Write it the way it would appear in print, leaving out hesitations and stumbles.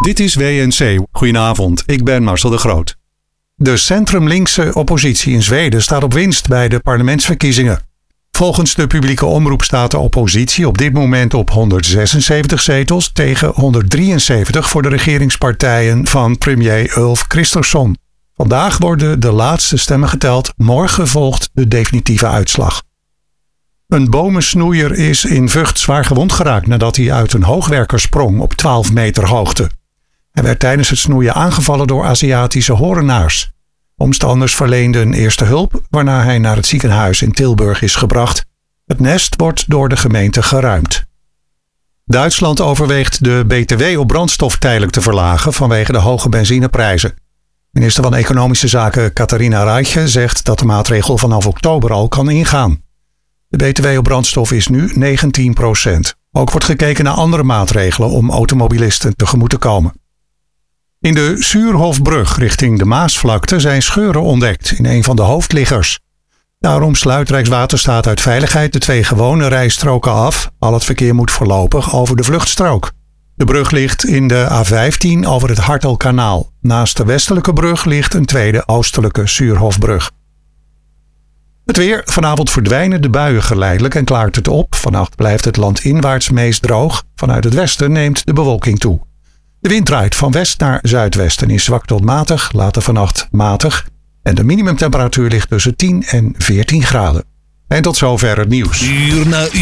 Dit is WNC. Goedenavond, ik ben Marcel de Groot. De centrum-linkse oppositie in Zweden staat op winst bij de parlementsverkiezingen. Volgens de publieke omroep staat de oppositie op dit moment op 176 zetels tegen 173 voor de regeringspartijen van premier Ulf Kristersson. Vandaag worden de laatste stemmen geteld, morgen volgt de definitieve uitslag. Een bomensnoeier is in Vught zwaar gewond geraakt nadat hij uit een hoogwerker sprong op 12 meter hoogte. Hij werd tijdens het snoeien aangevallen door Aziatische horenaars. Omstanders verleenden eerste hulp, waarna hij naar het ziekenhuis in Tilburg is gebracht. Het nest wordt door de gemeente geruimd. Duitsland overweegt de BTW op brandstof tijdelijk te verlagen vanwege de hoge benzineprijzen. Minister van Economische Zaken Katharina Reiche zegt dat de maatregel vanaf oktober al kan ingaan. De BTW op brandstof is nu 19%. Ook wordt gekeken naar andere maatregelen om automobilisten tegemoet te komen. In de Suurhofbrug richting de Maasvlakte zijn scheuren ontdekt in een van de hoofdliggers. Daarom sluit Rijkswaterstaat uit veiligheid de 2 gewone rijstroken af. Al het verkeer moet voorlopig over de vluchtstrook. De brug ligt in de A15 over het Hartelkanaal. Naast de westelijke brug ligt een tweede oostelijke Suurhofbrug. Het weer. Vanavond verdwijnen de buien geleidelijk en klaart het op. Vannacht blijft het landinwaarts meest droog. Vanuit het westen neemt de bewolking toe. De wind draait van west naar zuidwest en is zwak tot matig, later vannacht matig. En de minimumtemperatuur ligt tussen 10 en 14 graden. En tot zover het nieuws.